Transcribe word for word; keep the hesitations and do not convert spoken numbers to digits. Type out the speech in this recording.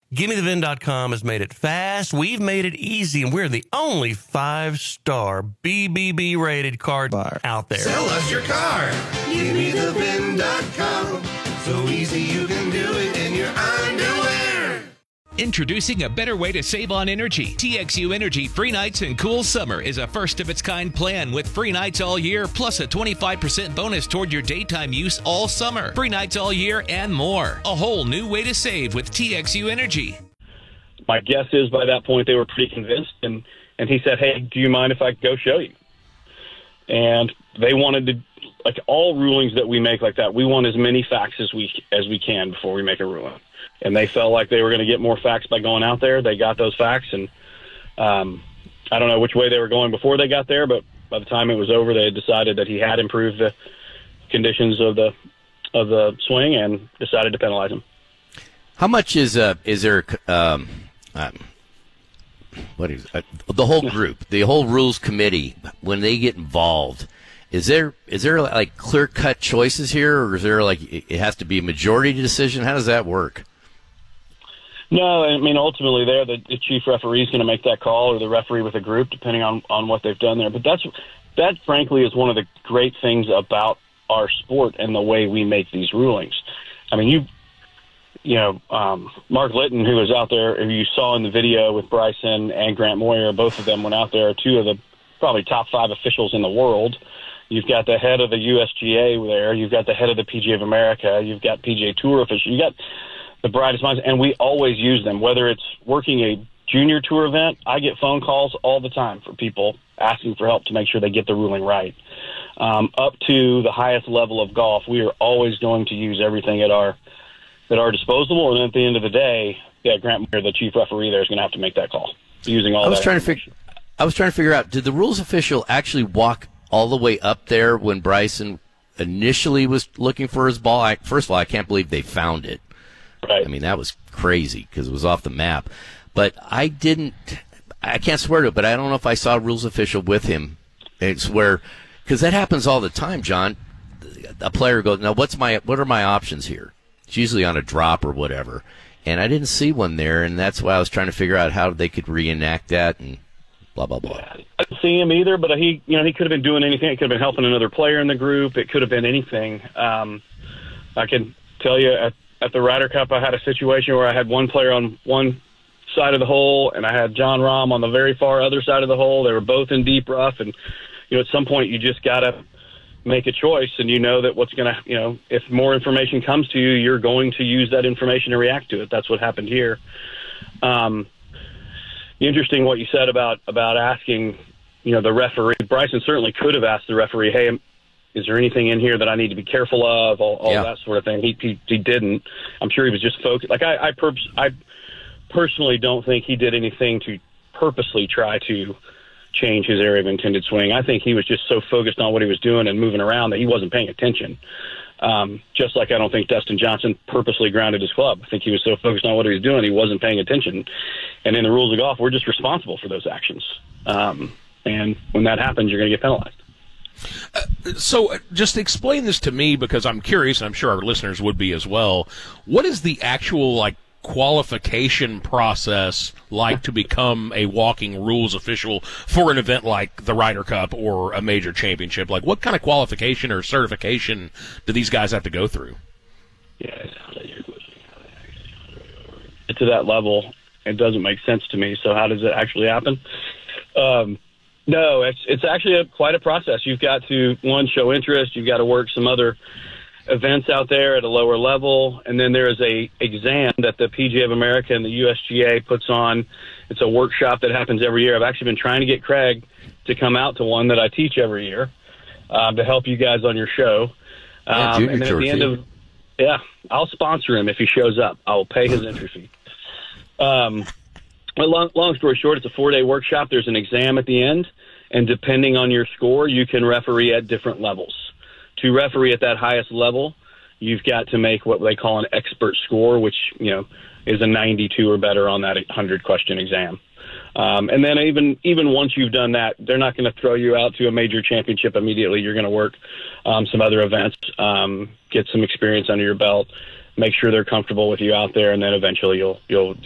Gimme The Vin dot com has made it fast. We've made it easy, and we're the only five-star B B B rated car bar out there. Sell us your car. Gimme The Vin dot com. So easy you can do it in your underwear. Introducing a better way to save on energy. T X U Energy Free Nights and Cool Summer is a first-of-its-kind plan with free nights all year, plus a twenty-five percent bonus toward your daytime use all summer. Free nights all year and more. A whole new way to save with T X U Energy. My guess is by that point they were pretty convinced, and, and he said, hey, do you mind if I go show you? And they wanted to, like all rulings that we make like that, we want as many facts as we as we can before we make a ruling. And they felt like they were going to get more facts by going out there. They got those facts, and um, I don't know which way they were going before they got there, but by the time it was over, they had decided that he had improved the conditions of the of the swing and decided to penalize him. How much is uh, is there? Um, um, what is uh, the whole group, the whole rules committee, when they get involved? Is there is there like clear cut choices here, or is there like it has to be a majority decision? How does that work? No, I mean, ultimately there, the, the chief referee is going to make that call, or the referee with a group, depending on, on what they've done there. But that's that, frankly, is one of the great things about our sport and the way we make these rulings. I mean, you you know, um, Mark Litton, who was out there, who you saw in the video with Bryson and Grant Moyer, both of them went out there, two of the probably top five officials in the world. You've got the head of the U S G A there. You've got the head of the P G A of America. You've got P G A Tour officials. You got the brightest minds, and we always use them. Whether it's working a junior tour event, I get phone calls all the time for people asking for help to make sure they get the ruling right. Um, up to the highest level of golf, we are always going to use everything at our at our disposal. And then at the end of the day, yeah, Grant Moyer, the chief referee there, is going to have to make that call using all. I was that trying to figure. I was trying to figure out, did the rules official actually walk all the way up there when Bryson initially was looking for his ball? I, first of all, I can't believe they found it. Right. I mean, that was crazy because it was off the map. But I didn't, I can't swear to it, but I don't know if I saw a rules official with him. It's where, because that happens all the time, John. A player goes, now what's my, what are my options here? It's usually on a drop or whatever. And I didn't see one there, and that's why I was trying to figure out how they could reenact that and blah, blah, blah. I didn't see him either, but he, you know, he could have been doing anything. It could have been helping another player in the group. It could have been anything. Um, I can tell you at, at the Ryder Cup, I had a situation where I had one player on one side of the hole, and I had John Rahm on the very far other side of the hole. They were both in deep rough, and you know, at some point, you just got to make a choice, and you know that what's going to, you know, if more information comes to you, you're going to use that information to react to it. That's what happened here. Um, interesting what you said about about asking, you know, the referee. Bryson certainly could have asked the referee, hey, is there anything in here that I need to be careful of, all, all yeah. that sort of thing. He, he he didn't. I'm sure he was just focused. Like, I I, purpose, I personally don't think he did anything to purposely try to change his area of intended swing. I think he was just so focused on what he was doing and moving around that he wasn't paying attention. Um, just like I don't think Dustin Johnson purposely grounded his club. I think he was so focused on what he was doing, he wasn't paying attention. And in the rules of golf, we're just responsible for those actions. Um, and when that happens, you're going to get penalized. Uh, so uh, just explain this to me, because I'm curious, and I'm sure our listeners would be as well. What is the actual, like, qualification process like to become a walking rules official for an event like the Ryder Cup or a major championship? Like, what kind of qualification or certification do these guys have to go through? Yeah, to that level, it doesn't make sense to me. So how does it actually happen? Um, no, it's it's actually a, quite a process. You've got to, one, show interest. You've got to work some other events out there at a lower level, and then there is a exam that the P G A of America and the U S G A puts on. It's a workshop that happens every year. I've actually been trying to get Craig to come out to one that I teach every year um, to help you guys on your show. Yeah, um, and then at the end of, yeah, I'll sponsor him if he shows up. I will pay his entry fee. Um, but long, long story short, it's a four-day workshop. There's an exam at the end, and depending on your score, you can referee at different levels. To referee at that highest level, you've got to make what they call an expert score, which, you know, is a ninety-two or better on that hundred question exam. Um, and then even even once you've done that, they're not going to throw you out to a major championship immediately. You're going to work um, some other events, um, get some experience under your belt, make sure they're comfortable with you out there, and then eventually you'll you'll